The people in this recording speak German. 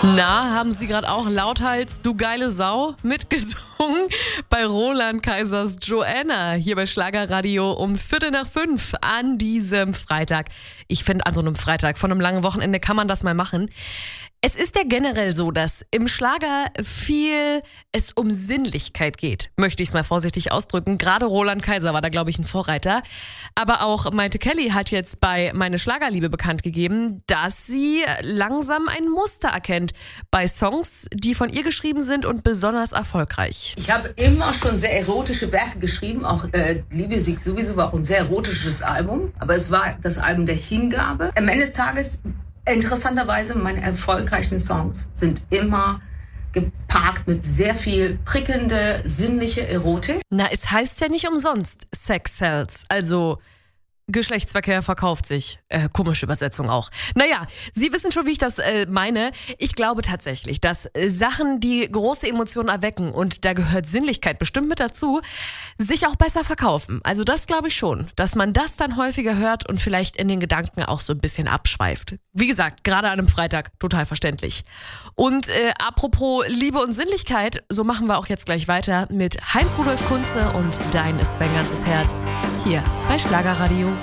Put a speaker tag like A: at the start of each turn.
A: Na, haben Sie gerade auch lauthals Du geile Sau mitgesungen bei Roland Kaisers Joanna hier bei Schlagerradio um 4:45 an diesem Freitag. Ich finde, an so einem Freitag von einem langen Wochenende kann man das mal machen. Es ist ja generell so, dass im Schlager viel es um Sinnlichkeit geht, möchte ich es mal vorsichtig ausdrücken. Gerade Roland Kaiser war da, glaube ich, ein Vorreiter. Aber auch Maite Kelly hat jetzt bei Meine Schlagerliebe bekannt gegeben, dass sie langsam ein Muster erkennt bei Songs, die von ihr geschrieben sind und besonders erfolgreich.
B: Ich habe immer schon sehr erotische Werke geschrieben, auch Liebesieg sowieso war auch ein sehr erotisches Album, aber es war das Album der Hingabe. Am Ende des Tages, interessanterweise, meine erfolgreichsten Songs sind immer gepaart mit sehr viel prickelnde, sinnliche Erotik.
A: Na, es heißt ja nicht umsonst Sex sells, also Geschlechtsverkehr verkauft sich. Komische Übersetzung auch. Naja, Sie wissen schon, wie ich das meine. Ich glaube tatsächlich, dass Sachen, die große Emotionen erwecken, und da gehört Sinnlichkeit bestimmt mit dazu, sich auch besser verkaufen. Also das glaube ich schon, dass man das dann häufiger hört und vielleicht in den Gedanken auch so ein bisschen abschweift. Wie gesagt, gerade an einem Freitag, total verständlich. Und apropos Liebe und Sinnlichkeit, so machen wir auch jetzt gleich weiter mit Heinz Rudolf Kunze und Dein ist mein ganzes Herz hier bei Schlagerradio.